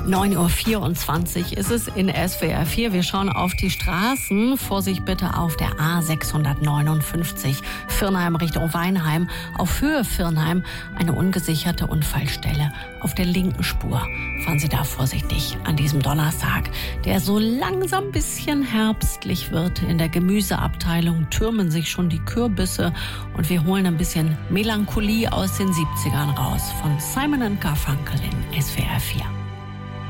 9:24 Uhr ist es in SWR 4. Wir schauen auf die Straßen. Vorsicht bitte auf der A659 Virnheim Richtung Weinheim. Auf Höhe Virnheim eine ungesicherte Unfallstelle. Auf der linken Spur fahren Sie da vorsichtig an diesem Donnerstag, der so langsam ein bisschen herbstlich wird. In der Gemüseabteilung türmen sich schon die Kürbisse und wir holen ein bisschen Melancholie aus den 70ern raus. Von Simon & Garfunkel in SWR 4.